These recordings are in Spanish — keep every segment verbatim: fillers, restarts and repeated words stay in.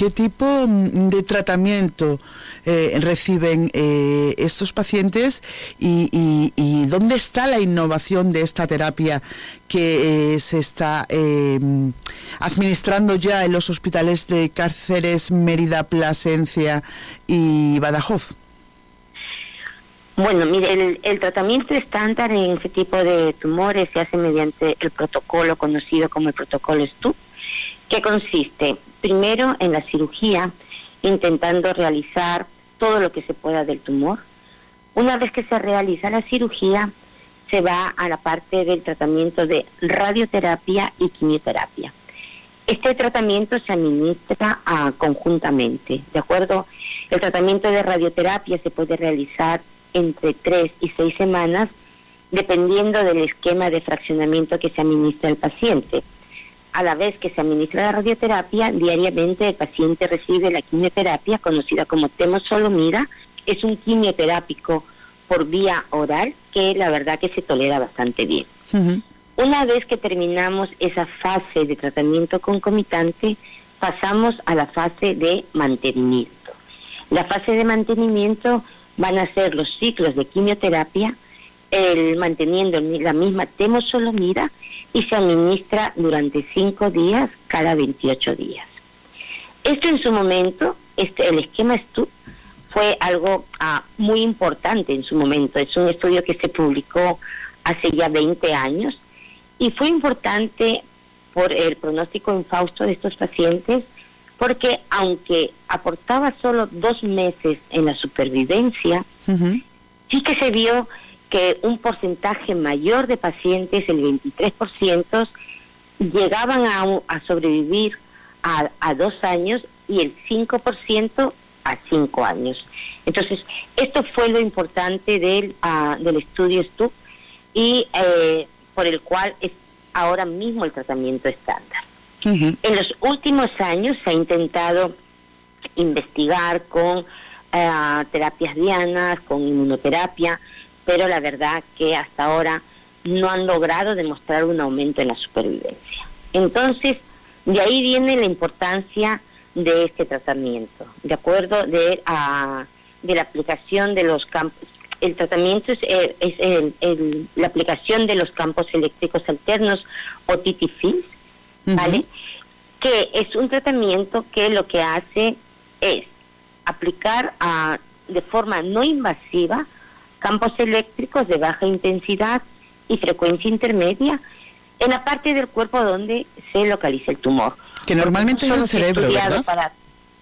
¿qué tipo de tratamiento eh, reciben eh, estos pacientes y, y, y dónde está la innovación de esta terapia que eh, se está eh, administrando ya en los hospitales de Cáceres, Mérida, Plasencia y Badajoz? Bueno, mire, el, el tratamiento estándar en ese tipo de tumores se hace mediante el protocolo conocido como el protocolo Stupp, que consiste primero en la cirugía, intentando realizar todo lo que se pueda del tumor. Una vez que se realiza la cirugía, se va a la parte del tratamiento de radioterapia y quimioterapia. Este tratamiento se administra uh, conjuntamente, ¿de acuerdo? El tratamiento de radioterapia se puede realizar entre tres y seis semanas, dependiendo del esquema de fraccionamiento que se administra al paciente. A la vez que se administra la radioterapia, diariamente el paciente recibe la quimioterapia, conocida como temozolomida. Es un quimioterápico por vía oral, que la verdad que se tolera bastante bien. Uh-huh. Una vez que terminamos esa fase de tratamiento concomitante, pasamos a la fase de mantenimiento. La fase de mantenimiento van a ser los ciclos de quimioterapia, el manteniendo la misma temozolomida, y se administra durante cinco días cada veintiocho días. Esto en su momento, este, el esquema Stupp, fue algo ah, muy importante en su momento. Es un estudio que se publicó hace ya veinte años y fue importante por el pronóstico infausto de estos pacientes, porque aunque aportaba solo dos meses en la supervivencia, uh-huh. sí que se vio que un porcentaje mayor de pacientes, el veintitrés por ciento, llegaban a, a sobrevivir a, a dos años y el cinco por ciento a cinco años. Entonces, esto fue lo importante del, uh, del estudio Stupp y eh, por el cual es ahora mismo el tratamiento estándar. Uh-huh. En los últimos años se ha intentado investigar con uh, terapias dianas, con inmunoterapia, pero la verdad que hasta ahora no han logrado demostrar un aumento en la supervivencia. Entonces, de ahí viene la importancia de este tratamiento, de acuerdo de, uh, de la aplicación de los campos. El tratamiento es, es el, el, la aplicación de los campos eléctricos alternos o T T Fils, ¿vale? Uh-huh. Que es un tratamiento que lo que hace es aplicar uh, de forma no invasiva campos eléctricos de baja intensidad y frecuencia intermedia en la parte del cuerpo donde se localiza el tumor. Que normalmente no es el cerebro, ¿verdad? Para,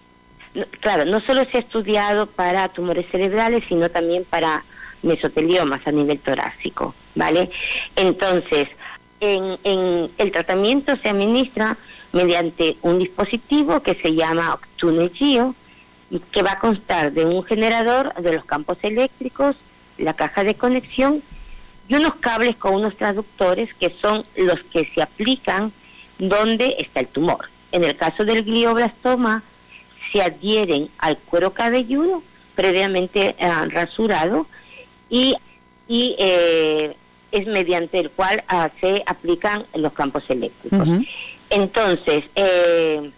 no, claro, no solo se ha estudiado para tumores cerebrales, sino también para mesoteliomas a nivel torácico, ¿vale? Entonces, en, en el tratamiento se administra mediante un dispositivo que se llama Optune-Gio, que va a constar de un generador de los campos eléctricos, la caja de conexión y unos cables con unos traductores que son los que se aplican donde está el tumor. En el caso del glioblastoma, se adhieren al cuero cabelludo previamente eh, rasurado y, y eh, es mediante el cual uh, se aplican los campos eléctricos. Uh-huh. Entonces, eh,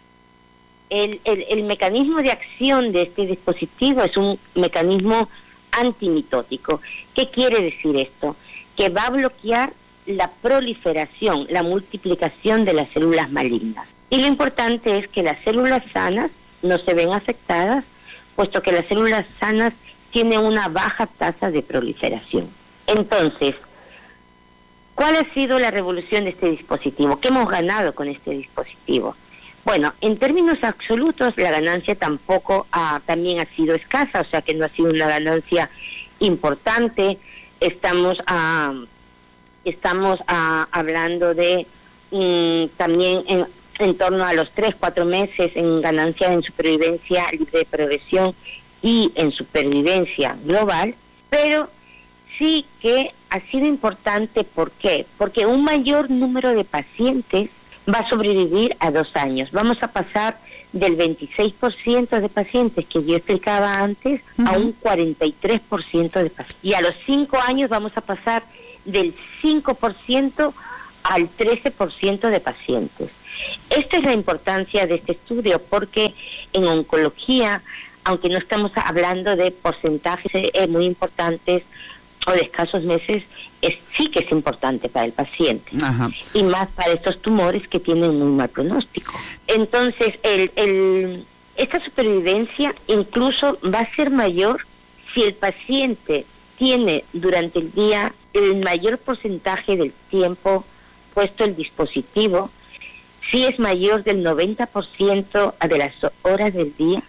el, el, el mecanismo de acción de este dispositivo es un mecanismo antimitótico. ¿Qué quiere decir esto? Que va a bloquear la proliferación, la multiplicación de las células malignas. Y lo importante es que las células sanas no se ven afectadas, puesto que las células sanas tienen una baja tasa de proliferación. Entonces, ¿cuál ha sido la revolución de este dispositivo? ¿Qué hemos ganado con este dispositivo? Bueno, en términos absolutos, la ganancia tampoco ah, también ha sido escasa, o sea que no ha sido una ganancia importante. Estamos ah, estamos ah, hablando de mm, también en, en torno a los tres, cuatro meses en ganancia en supervivencia libre de progresión y en supervivencia global, pero sí que ha sido importante. ¿Por qué? Porque un mayor número de pacientes va a sobrevivir a dos años. Vamos a pasar del veintiséis por ciento de pacientes que yo explicaba antes uh-huh. a un cuarenta y tres por ciento de pacientes. Y a los cinco años vamos a pasar del cinco por ciento al trece por ciento de pacientes. Esta es la importancia de este estudio, porque en oncología, aunque no estamos hablando de porcentajes eh, muy importantes o de escasos meses, es, sí que es importante para el paciente. Ajá. Y más para estos tumores que tienen muy mal pronóstico. Entonces, el, el, esta supervivencia incluso va a ser mayor si el paciente tiene durante el día el mayor porcentaje del tiempo puesto el dispositivo, si es mayor del noventa por ciento de las horas del día,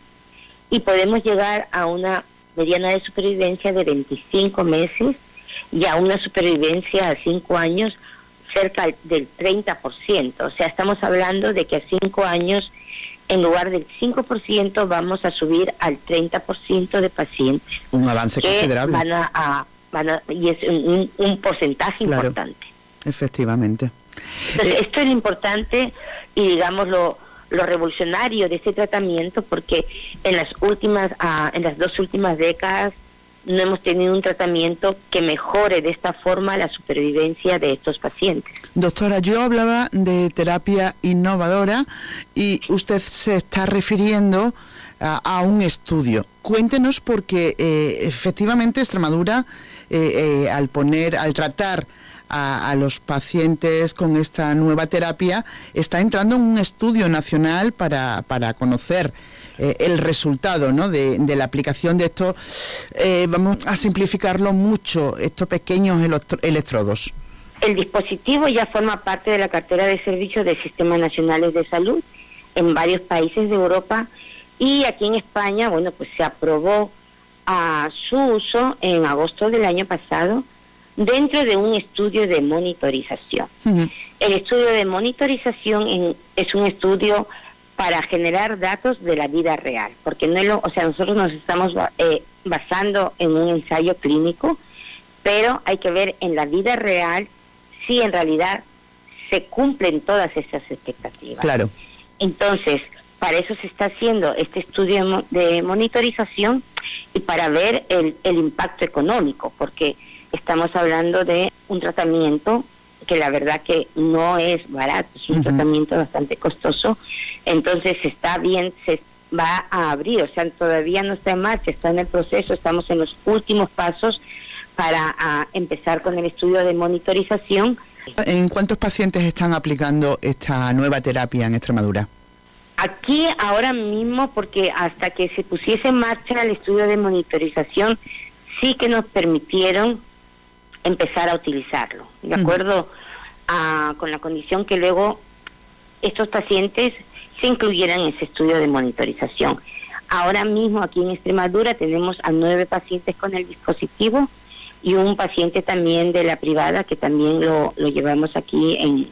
y podemos llegar a una mediana de supervivencia de veinticinco meses y a una supervivencia a cinco años cerca del treinta por ciento. O sea, estamos hablando de que a cinco años, en lugar del cinco por ciento, vamos a subir al treinta por ciento de pacientes. Un avance considerable. Van a, a, van a, y es un, un porcentaje claro, importante. Efectivamente. Entonces, eh, esto es lo importante y, digamos, lo, lo revolucionario de este tratamiento, porque en las últimas, uh, en las dos últimas décadas no hemos tenido un tratamiento que mejore de esta forma la supervivencia de estos pacientes. Doctora, yo hablaba de terapia innovadora y usted se está refiriendo a, a un estudio. Cuéntenos, porque eh, efectivamente Extremadura, eh, eh, al poner, al tratar A, a los pacientes con esta nueva terapia, está entrando en un estudio nacional para, para conocer eh, el resultado, ¿no?, de, de la aplicación de estos, eh, vamos a simplificarlo mucho, estos pequeños electrodos. El dispositivo ya forma parte de la cartera de servicios de Sistemas Nacionales de Salud en varios países de Europa, y aquí en España, bueno, pues se aprobó a su uso en agosto del año pasado, dentro de un estudio de monitorización. Uh-huh. El estudio de monitorización en, es un estudio para generar datos de la vida real, porque no lo, o sea, nosotros nos estamos eh, basando en un ensayo clínico, pero hay que ver en la vida real si en realidad se cumplen todas esas expectativas. Claro. Entonces, para eso se está haciendo este estudio de monitorización y para ver el, el impacto económico, porque estamos hablando de un tratamiento que la verdad que no es barato, es un uh-huh. tratamiento bastante costoso. Entonces está bien, se va a abrir, o sea, todavía no está en marcha, está en el proceso, estamos en los últimos pasos para a, empezar con el estudio de monitorización. ¿En cuántos pacientes están aplicando esta nueva terapia en Extremadura? Aquí ahora mismo, porque hasta que se pusiese en marcha el estudio de monitorización, sí que nos permitieron empezar a utilizarlo, de acuerdo a, con la condición que luego estos pacientes se incluyeran en ese estudio de monitorización. Ahora mismo aquí en Extremadura tenemos a nueve pacientes con el dispositivo y un paciente también de la privada que también lo, lo llevamos aquí en,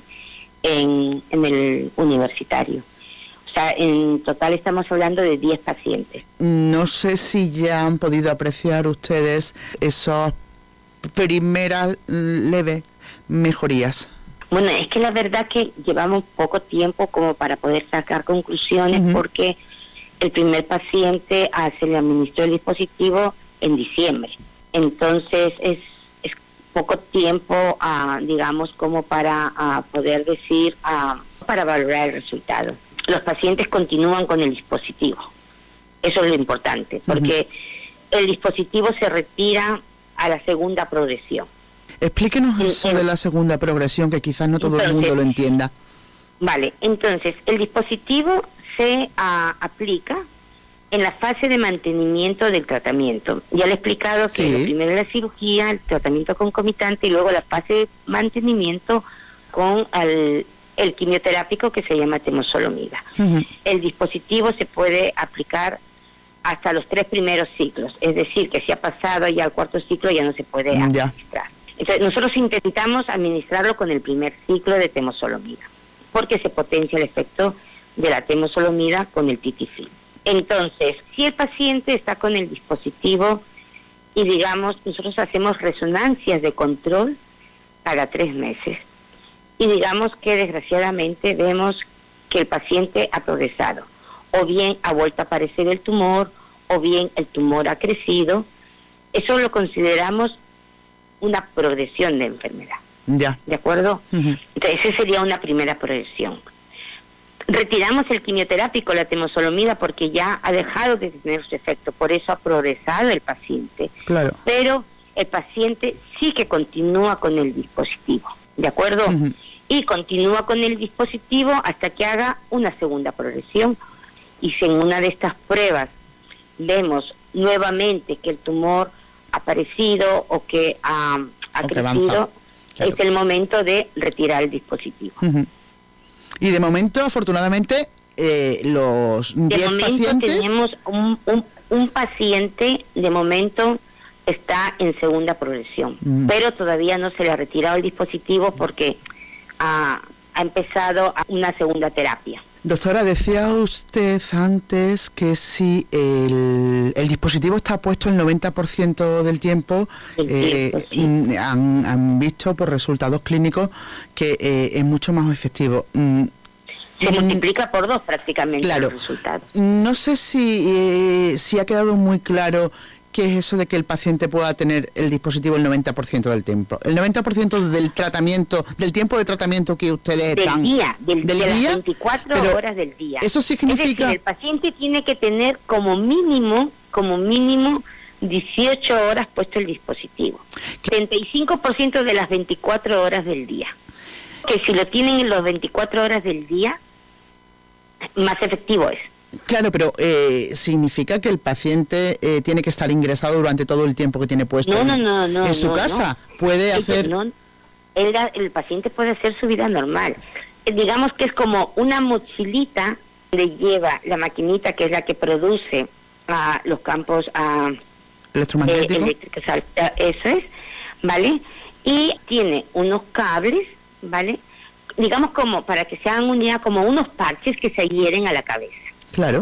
en, en el universitario. O sea, en total estamos hablando de diez pacientes. No sé si ya han podido apreciar ustedes esos primeras leves mejorías. Bueno, es que la verdad que llevamos poco tiempo como para poder sacar conclusiones, uh-huh. porque el primer paciente ah, se le administró el dispositivo en diciembre. Entonces es, es poco tiempo, ah, digamos, como para ah, poder decir, ah, para valorar el resultado. Los pacientes continúan con el dispositivo. Eso es lo importante, porque uh-huh. el dispositivo se retira a la segunda progresión. Explíquenos eso de la segunda progresión, que quizás no todo entonces, el mundo lo entienda. Vale, entonces, el dispositivo se a, aplica en la fase de mantenimiento del tratamiento. Ya le he explicado que sí. Lo primero es la cirugía, el tratamiento concomitante, y luego la fase de mantenimiento con el, el quimioterápico que se llama temozolomida. Uh-huh. El dispositivo se puede aplicar hasta los tres primeros ciclos, es decir, que si ha pasado ya el cuarto ciclo ya no se puede administrar. Ya. Entonces nosotros intentamos administrarlo con el primer ciclo de temozolomida, porque se potencia el efecto de la temozolomida con el titifil. Entonces, si el paciente está con el dispositivo y digamos, nosotros hacemos resonancias de control cada tres meses, y digamos que desgraciadamente vemos que el paciente ha progresado, o bien ha vuelto a aparecer el tumor, o bien el tumor ha crecido, eso lo consideramos una progresión de enfermedad. Ya. ¿De acuerdo? Uh-huh. Entonces, esa sería una primera progresión. Retiramos el quimioterápico, la temozolomida, porque ya ha dejado de tener su efecto, por eso ha progresado el paciente. Claro. Pero el paciente sí que continúa con el dispositivo, ¿de acuerdo? Uh-huh. Y continúa con el dispositivo hasta que haga una segunda progresión. Y si en una de estas pruebas vemos nuevamente que el tumor ha aparecido o que ha, ha o crecido, que claro. es el momento de retirar el dispositivo. Uh-huh. Y de momento, afortunadamente, eh, los diez pacientes... tenemos un, un, un paciente, de momento, está en segunda progresión, mm. pero todavía no se le ha retirado el dispositivo porque ha, ha empezado una segunda terapia. Doctora, decía usted antes que si el, el dispositivo está puesto el noventa por ciento del tiempo, eh, tiempo sí. han, han visto por resultados clínicos que eh, es mucho más efectivo. Se multiplica por dos prácticamente claro. los resultados. No sé si, eh, si ha quedado muy claro qué es eso de que el paciente pueda tener el dispositivo el noventa por ciento del tiempo. El noventa por ciento del tratamiento, del tiempo de tratamiento que ustedes del dan. Día, del, del de día. Las veinticuatro horas del día. Eso significa... Es decir, el paciente tiene que tener como mínimo, como mínimo, dieciocho horas puesto el dispositivo. setenta y cinco por ciento de las veinticuatro horas del día. Que si lo tienen en las veinticuatro horas del día, más efectivo es. Claro, pero eh, ¿significa que el paciente eh, tiene que estar ingresado durante todo el tiempo que tiene puesto no, en, no, no, no, en su no, casa? No. ¿Puede el, hacer...? No, el, el paciente puede hacer su vida normal. Eh, digamos que es como una mochilita le lleva la maquinita que es la que produce uh, los campos uh, electromagnéticos. Eh, eléctricos, eso es, ¿vale? Y tiene unos cables, ¿vale? Digamos como, para que se hagan una idea, como unos parches que se adhieren a la cabeza. Claro.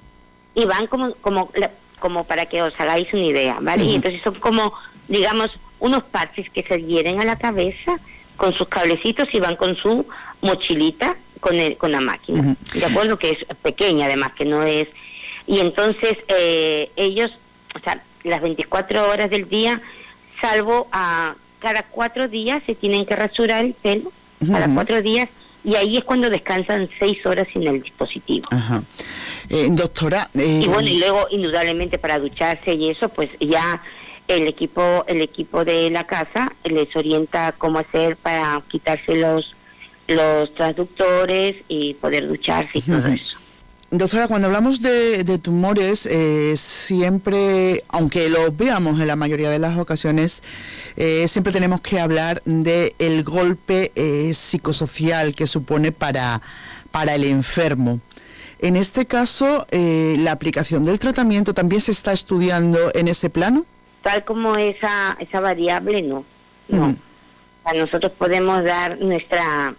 Y van como como como para que os hagáis una idea, ¿vale? Uh-huh. Y entonces son como, digamos, unos parches que se adhieren a la cabeza con sus cablecitos y van con su mochilita con el, con la máquina. Uh-huh. De acuerdo, que es pequeña además, que no es... Y entonces eh, ellos, o sea, las veinticuatro horas del día, salvo a cada cuatro días se tienen que rasurar el pelo, uh-huh. cada cuatro días, y ahí es cuando descansan seis horas sin el dispositivo. Ajá. Eh, doctora... Eh... Y bueno, y luego, indudablemente, para ducharse y eso, pues ya el equipo el equipo de la casa les orienta cómo hacer para quitarse los, los transductores y poder ducharse y todo uh-huh. eso. Doctora, cuando hablamos de, de tumores, eh, siempre, aunque los veamos en la mayoría de las ocasiones, eh, siempre tenemos que hablar de el golpe eh, psicosocial que supone para, para el enfermo. En este caso, eh, ¿la aplicación del tratamiento también se está estudiando en ese plano? Tal como esa, esa variable, no. no. Uh-huh. O sea, nosotros podemos dar nuestra...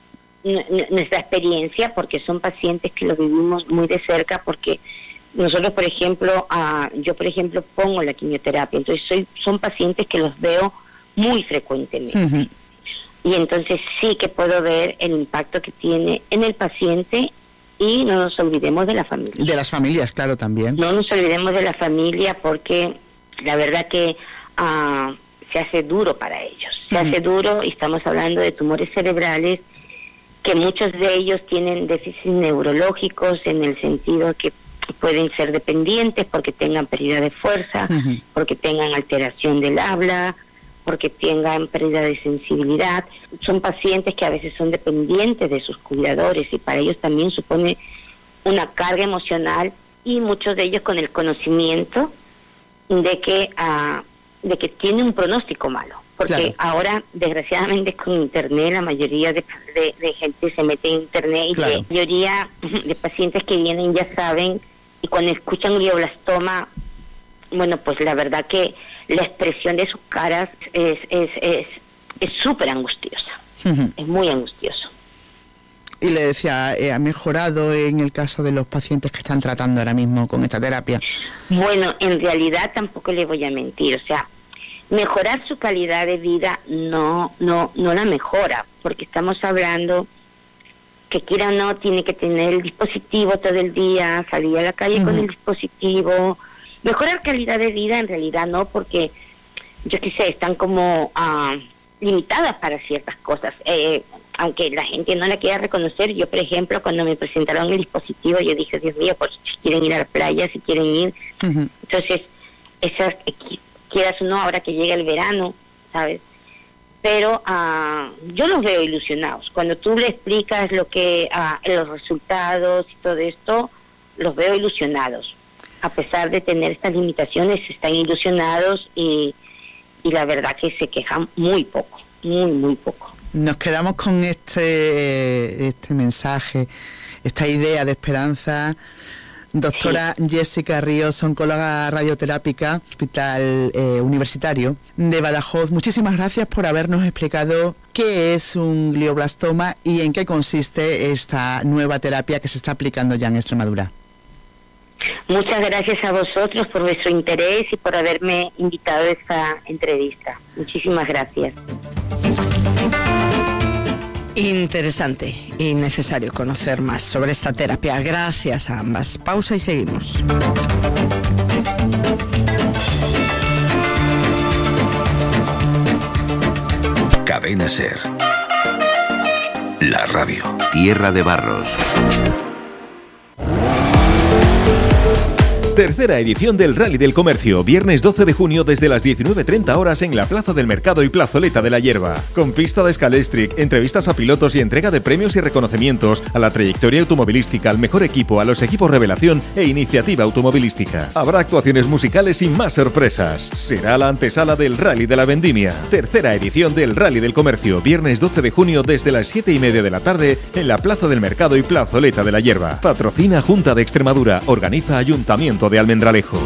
nuestra experiencia, porque son pacientes que lo vivimos muy de cerca, porque nosotros, por ejemplo, uh, yo, por ejemplo, pongo la quimioterapia, entonces soy son pacientes que los veo muy frecuentemente. Uh-huh. Y entonces sí que puedo ver el impacto que tiene en el paciente y no nos olvidemos de la familia. De las familias, claro, también. No nos olvidemos de la familia porque la verdad que uh, se hace duro para ellos. Se uh-huh. hace duro y estamos hablando de tumores cerebrales que muchos de ellos tienen déficits neurológicos en el sentido que pueden ser dependientes porque tengan pérdida de fuerza, uh-huh. porque tengan alteración del habla, porque tengan pérdida de sensibilidad. Son pacientes que a veces son dependientes de sus cuidadores y para ellos también supone una carga emocional y muchos de ellos con el conocimiento de que, uh, de que tiene un pronóstico malo. Porque claro. ahora, desgraciadamente, con Internet, la mayoría de, de, de gente se mete en Internet y claro. la mayoría de pacientes que vienen ya saben, y cuando escuchan glioblastoma, bueno, pues la verdad que la expresión de sus caras es es es es súper angustiosa, uh-huh. es muy angustioso. Y le decía, eh, ¿ha mejorado en el caso de los pacientes que están tratando ahora mismo con esta terapia? Bueno, en realidad tampoco le voy a mentir, o sea, mejorar su calidad de vida no no no la mejora, porque estamos hablando que quiera o no tiene que tener el dispositivo todo el día, salir a la calle uh-huh. con el dispositivo. Mejorar calidad de vida en realidad no, porque yo qué sé, están como uh, limitadas para ciertas cosas. Eh, aunque la gente no la quiera reconocer, yo, por ejemplo, cuando me presentaron el dispositivo, yo dije, Dios mío, pues si quieren ir a la playa, si quieren ir. Uh-huh. Entonces, esas, quieras o no, ahora que llega el verano, ¿sabes? Pero uh, yo los veo ilusionados. Cuando tú le explicas lo que uh, los resultados y todo esto, los veo ilusionados. A pesar de tener estas limitaciones, están ilusionados y, y la verdad que se quejan muy poco, muy, muy poco. Nos quedamos con este, este mensaje, esta idea de esperanza. Doctora sí. Jessica Ríos, oncóloga radioterápica, Hospital eh, Universitario de Badajoz. Muchísimas gracias por habernos explicado qué es un glioblastoma y en qué consiste esta nueva terapia que se está aplicando ya en Extremadura. Muchas gracias a vosotros por vuestro interés y por haberme invitado a esta entrevista. Muchísimas gracias. Interesante y necesario conocer más sobre esta terapia. Gracias a ambas. Pausa y seguimos. Cadena SER. La radio. Tierra de Barros. Tercera edición del Rally del Comercio, viernes doce de junio desde las diecinueve treinta horas en la Plaza del Mercado y Plazoleta de la Hierba. Con pista de Scalestric, entrevistas a pilotos y entrega de premios y reconocimientos a la trayectoria automovilística, al mejor equipo, a los equipos revelación e iniciativa automovilística. Habrá actuaciones musicales y más sorpresas. Será la antesala del Rally de la Vendimia. Tercera edición del Rally del Comercio, viernes doce de junio desde las siete y media de la tarde en la Plaza del Mercado y Plazoleta de la Hierba. Patrocina Junta de Extremadura, organiza Ayuntamiento de Almendralejo.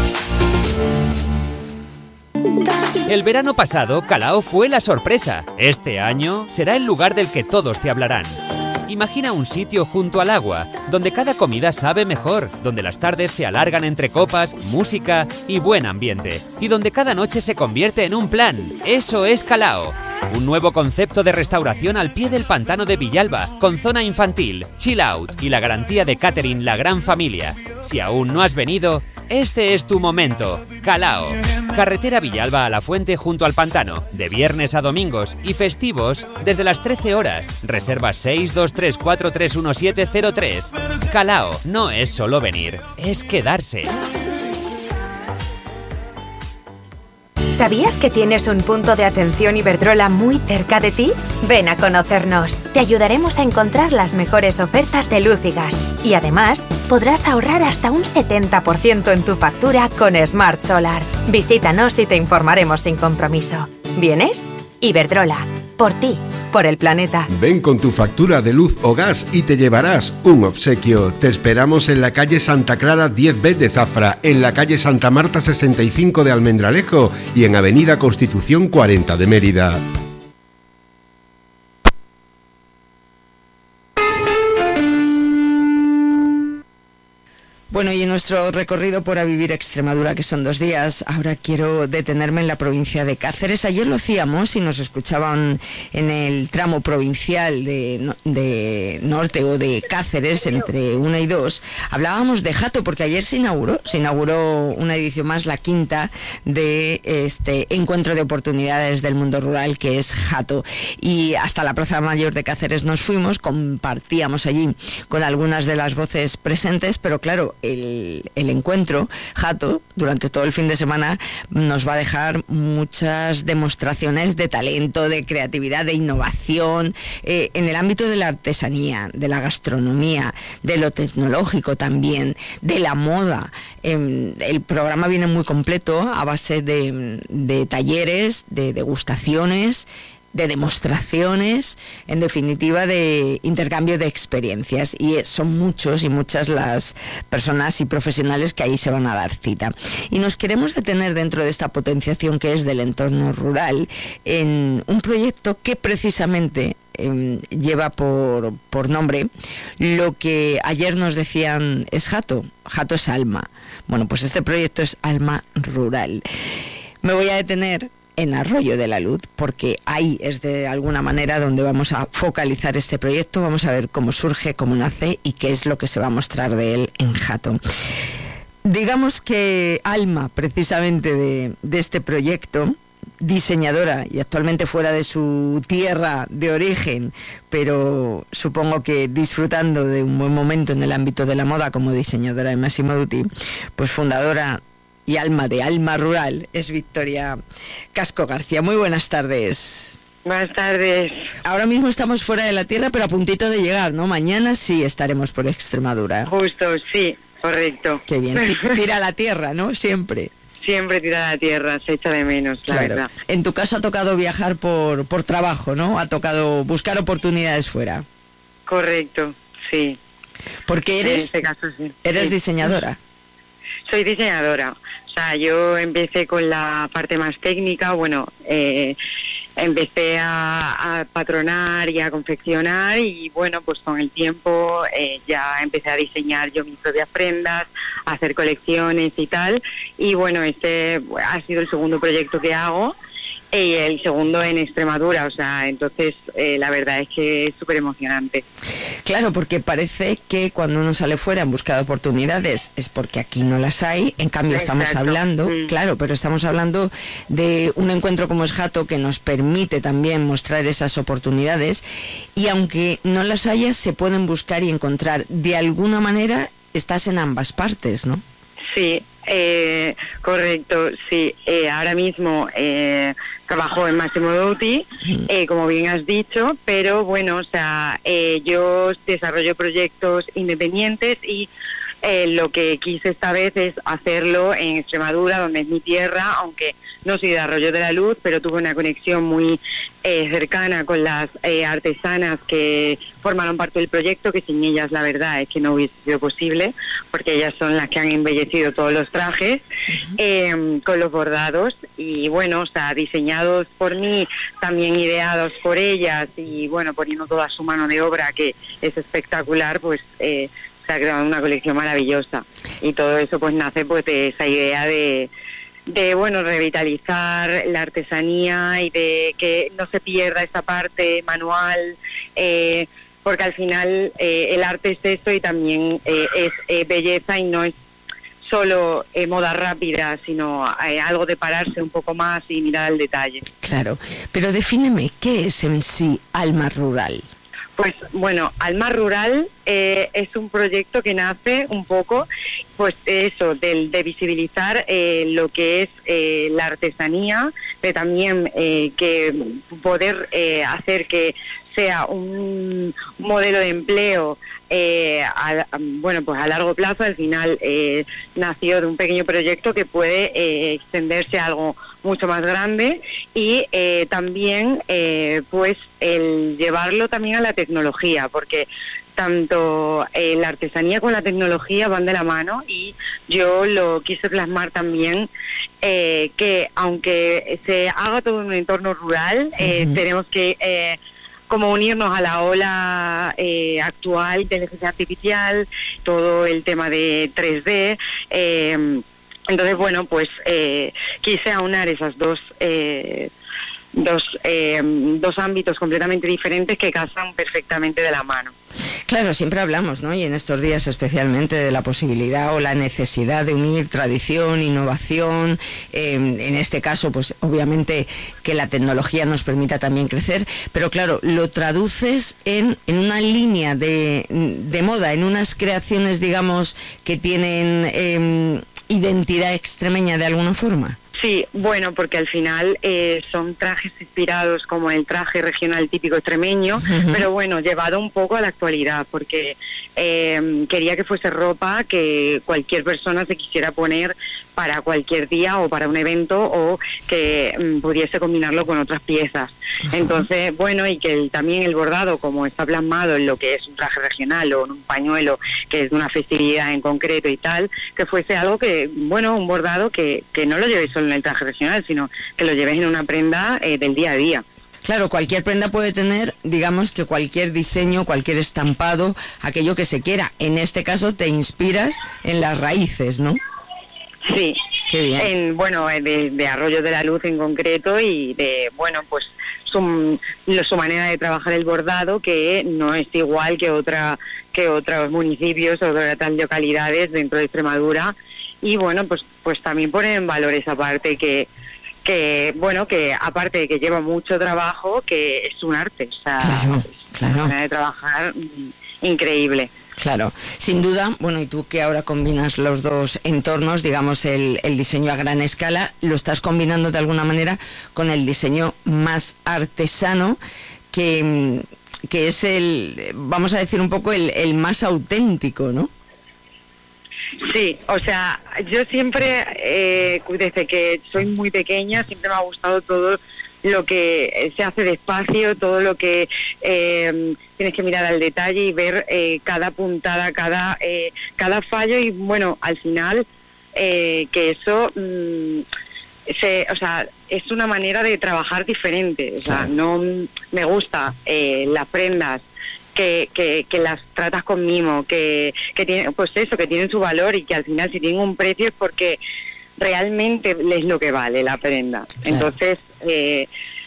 El verano pasado, Calao fue la sorpresa. Este año será el lugar del que todos te hablarán. Imagina un sitio junto al agua, donde cada comida sabe mejor, donde las tardes se alargan entre copas, música y buen ambiente, y donde cada noche se convierte en un plan. Eso es Calao. Un nuevo concepto de restauración al pie del pantano de Villalba, con zona infantil, chill out y la garantía de catering La Gran Familia. Si aún no has venido, este es tu momento. Calao. Carretera Villalba a La Fuente junto al pantano, de viernes a domingos y festivos desde las trece horas. Reserva seis dos tres cuatro tres uno siete cero tres. Calao no es solo venir, es quedarse. ¿Sabías que tienes un punto de atención Iberdrola muy cerca de ti? Ven a conocernos. Te ayudaremos a encontrar las mejores ofertas de luz y gas. Y además, podrás ahorrar hasta un setenta por ciento en tu factura con Smart Solar. Visítanos y te informaremos sin compromiso. ¿Vienes? Iberdrola. Por ti. Por el planeta. Ven con tu factura de luz o gas y te llevarás un obsequio. Te esperamos en la calle Santa Clara diez B de Zafra, en la calle Santa Marta sesenta y cinco de Almendralejo y en avenida Constitución cuarenta de Mérida. Bueno, y en nuestro recorrido por A Vivir Extremadura, que son dos días, ahora quiero detenerme en la provincia de Cáceres. Ayer lo hacíamos y nos escuchaban en el tramo provincial de, de norte o de Cáceres, entre una y dos. Hablábamos de Jato, porque ayer se inauguró, se inauguró una edición más, la quinta, de este encuentro de oportunidades del mundo rural, que es Jato. Y hasta la Plaza Mayor de Cáceres nos fuimos, compartíamos allí con algunas de las voces presentes, pero claro, El, el encuentro Jato durante todo el fin de semana nos va a dejar muchas demostraciones de talento, de creatividad, de innovación eh, en el ámbito de la artesanía, de la gastronomía, de lo tecnológico también, de la moda. Eh, el programa viene muy completo a base de, de talleres, de degustaciones, de demostraciones, en definitiva de intercambio de experiencias, y son muchos y muchas las personas y profesionales que ahí se van a dar cita. Y nos queremos detener dentro de esta potenciación que es del entorno rural en un proyecto que precisamente eh, lleva por, por nombre lo que ayer nos decían es Jato, Jato es alma. Bueno, pues este proyecto es Alma Rural. Me voy a detener en Arroyo de la Luz, porque ahí es de alguna manera donde vamos a focalizar este proyecto. Vamos a ver cómo surge, cómo nace y qué es lo que se va a mostrar de él en Jato. Digamos que alma precisamente de, de este proyecto diseñadora y actualmente fuera de su tierra de origen, pero supongo que disfrutando de un buen momento en el ámbito de la moda como diseñadora de Massimo Dutti, pues fundadora y alma de Alma Rural, es Victoria Casco García. Muy buenas tardes. Buenas tardes. Ahora mismo estamos fuera de la tierra, pero a puntito de llegar, ¿no? Mañana sí estaremos por Extremadura. Justo, sí, correcto. Qué bien, tira a la tierra, ¿no? Siempre. Siempre tira a la tierra, se echa de menos, la claro. verdad. En tu caso ha tocado viajar por, por trabajo, ¿no? Ha tocado buscar oportunidades fuera. Correcto, sí. Porque eres, en este caso, sí. eres sí. diseñadora. Soy diseñadora. O sea, yo empecé con la parte más técnica, bueno, eh, empecé a, a patronar y a confeccionar y bueno, pues con el tiempo eh, ya empecé a diseñar yo mis propias prendas, a hacer colecciones y tal, y bueno, este ha sido el segundo proyecto que hago y el segundo en Extremadura, o sea, entonces eh, la verdad es que es súper emocionante. Claro, porque parece que cuando uno sale fuera en busca de oportunidades es porque aquí no las hay, en cambio estamos Exacto. hablando, mm. claro, pero estamos hablando de un encuentro como es Jato que nos permite también mostrar esas oportunidades y aunque no las haya, se pueden buscar y encontrar. De alguna manera estás en ambas partes, ¿no? Sí, eh, correcto, sí. Eh, ahora mismo eh, trabajo en Massimo Dutti, eh, como bien has dicho, pero bueno, o sea, eh, yo desarrollo proyectos independientes y eh, lo que quise esta vez es hacerlo en Extremadura, donde es mi tierra, aunque no soy de Arroyo de la Luz, pero tuve una conexión muy eh, cercana con las eh, artesanas que formaron parte del proyecto, que sin ellas la verdad es que no hubiese sido posible, porque ellas son las que han embellecido todos los trajes, uh-huh. eh, con los bordados, y bueno, o sea, diseñados por mí, también ideados por ellas, y bueno, poniendo toda su mano de obra, que es espectacular, pues eh, se ha creado una colección maravillosa, y todo eso pues nace pues de esa idea de de bueno revitalizar la artesanía y de que no se pierda esa parte manual, eh, porque al final eh, el arte es eso y también eh, es eh, belleza y no es solo eh, moda rápida, sino eh, algo de pararse un poco más y mirar al detalle. Claro, pero defíneme, ¿qué es en sí Alma Rural? Pues bueno, Alma Rural eh, es un proyecto que nace un poco, pues eso, de, de visibilizar eh, lo que es eh, la artesanía, de también eh, que poder eh, hacer que sea un modelo de empleo eh, a, a, bueno, pues a largo plazo. Al final eh, nació de un pequeño proyecto que puede eh, extenderse a algo mucho más grande y eh, también eh, pues el llevarlo también a la tecnología, porque tanto eh, la artesanía con la tecnología van de la mano, y yo lo quise plasmar también eh, que aunque se haga todo en un entorno rural, eh, uh-huh. tenemos que eh, como unirnos a la ola eh, actual de inteligencia artificial, todo el tema de tres D. Eh, entonces, bueno, pues eh, quise aunar esas dos eh, dos eh, dos ámbitos completamente diferentes que casan perfectamente de la mano. Claro, siempre hablamos, ¿no? Y en estos días especialmente de la posibilidad o la necesidad de unir tradición, innovación, eh, en este caso, pues obviamente que la tecnología nos permita también crecer, pero claro, lo traduces en, en una línea de, de moda, en unas creaciones, digamos, que tienen eh, identidad extremeña de alguna forma. Sí, bueno, porque al final eh, son trajes inspirados como el traje regional típico extremeño, uh-huh. pero bueno, llevado un poco a la actualidad, porque eh, quería que fuese ropa que cualquier persona se quisiera poner para cualquier día o para un evento, o que mm, pudiese combinarlo con otras piezas. Uh-huh. Entonces, bueno, y que el, también el bordado, como está plasmado en lo que es un traje regional o en un pañuelo que es de una festividad en concreto y tal, que fuese algo que, bueno, un bordado que, que no lo lleves solo en el traje regional, sino que lo lleves en una prenda eh, del día a día. Claro, cualquier prenda puede tener, digamos que cualquier diseño, cualquier estampado, aquello que se quiera. En este caso te inspiras en las raíces, ¿no? Sí, qué bien. En, bueno, de, de Arroyo de la Luz en concreto, y de, bueno, pues su, su manera de trabajar el bordado, que no es igual que otra que otros municipios o otras localidades dentro de Extremadura, y bueno, pues pues también poner en valor esa parte que, que bueno, que aparte de que lleva mucho trabajo, que es un arte, o sea, claro, claro. Una manera de trabajar mm, increíble. Claro, sin duda. Bueno, y tú que ahora combinas los dos entornos, digamos el, el diseño a gran escala, lo estás combinando de alguna manera con el diseño más artesano, que, que es el, vamos a decir un poco, el, el más auténtico, ¿no? Sí, o sea, yo siempre, eh, desde que soy muy pequeña, siempre me ha gustado todo lo que se hace despacio, todo lo que eh, tienes que mirar al detalle y ver eh, cada puntada, cada eh, cada fallo, y bueno, al final eh, que eso mmm, se, o sea, es una manera de trabajar diferente. O sea, no me gusta eh, las prendas que, que, que las tratas con mimo, que, que tienen, pues eso, que tienen su valor, y que al final si tienen un precio es porque realmente es lo que vale la prenda. Claro. Entonces, eh,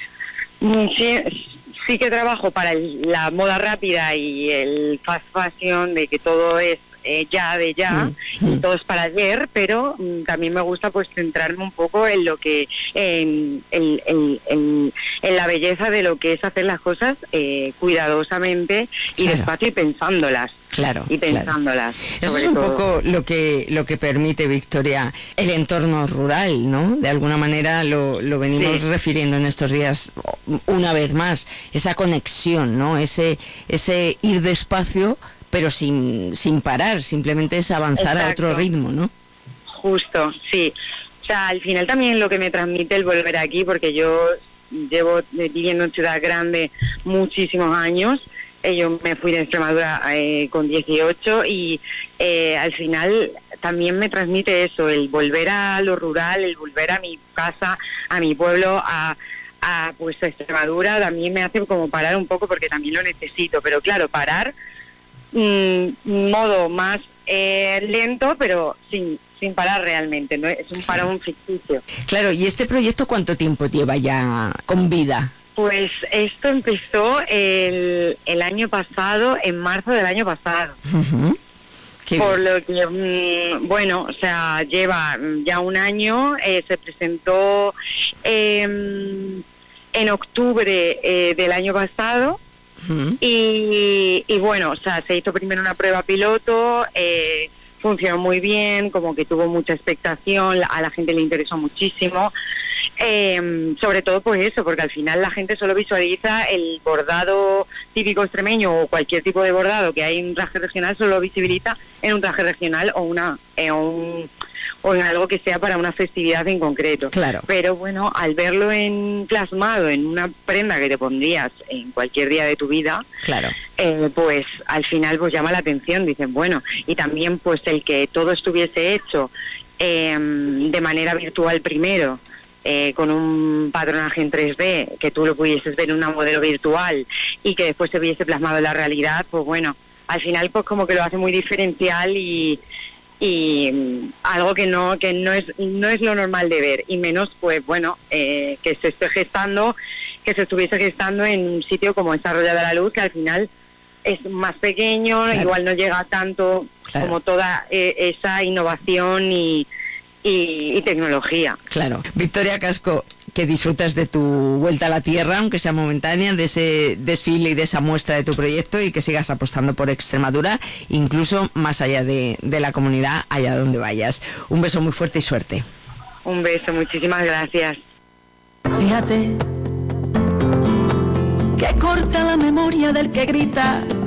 sí, sí que trabajo para el, la moda rápida y el fast fashion, de que todo es eh, ya de ya, mm, mm. todo es para ayer, pero mm, también me gusta pues centrarme un poco en lo que, en, en, en, en, en la belleza de lo que es hacer las cosas eh, cuidadosamente y claro. despacio y pensándolas. Claro, y pensándolas. Claro. Eso es un todo. poco lo que lo que permite, Victoria, el entorno rural, ¿no? De alguna manera lo, lo venimos sí. refiriendo en estos días una vez más, esa conexión, ¿no? Ese ese ir despacio, pero sin sin parar, simplemente es avanzar Exacto. a otro ritmo, ¿no? Justo, sí. O sea, al final también lo que me transmite el volver aquí, porque yo llevo viviendo en Ciudad Grande muchísimos años. Yo me fui de Extremadura eh, con dieciocho y eh, al final también me transmite eso, el volver a lo rural, el volver a mi casa, a mi pueblo, a, a pues a Extremadura, también me hace como parar un poco, porque también lo necesito, pero claro, parar mmm, modo más eh, lento, pero sin sin parar realmente, no es un parón ficticio. Claro, ¿y este proyecto cuánto tiempo lleva ya con vida? Pues esto empezó el, el año pasado, en marzo del año pasado. Uh-huh. Por bien. Lo que, mmm, bueno, o sea, lleva ya un año, eh, se presentó eh, en octubre eh, del año pasado. Uh-huh. y, y bueno, o sea, se hizo primero una prueba piloto, eh, funcionó muy bien, como que tuvo mucha expectación, a la gente le interesó muchísimo. Eh, sobre todo pues eso, porque al final la gente solo visualiza el bordado típico extremeño, o cualquier tipo de bordado que hay en un traje regional, solo lo visibiliza en un traje regional o una eh, un, o en algo que sea para una festividad en concreto. Claro. Pero bueno, al verlo en plasmado en una prenda que te pondrías en cualquier día de tu vida, claro. eh, pues al final pues llama la atención, dicen bueno, y también pues el que todo estuviese hecho eh, de manera virtual primero, Eh, con un patronaje en tres D, que tú lo pudieses ver en una modelo virtual y que después se viese plasmado en la realidad, pues bueno, al final pues como que lo hace muy diferencial y, y um, algo que no que no es no es lo normal de ver, y menos pues bueno, eh, que se esté gestando, que se estuviese gestando en un sitio como esta Roya de la Luz, que al final es más pequeño, claro. igual no llega tanto claro. como toda eh, esa innovación y Y, y tecnología. Claro. Victoria Casco, que disfrutas de tu vuelta a la tierra, aunque sea momentánea, de ese desfile y de esa muestra de tu proyecto, y que sigas apostando por Extremadura, incluso más allá de, de la comunidad, allá donde vayas. Un beso muy fuerte y suerte. Un beso, muchísimas gracias. Fíjate que corta la memoria del que grita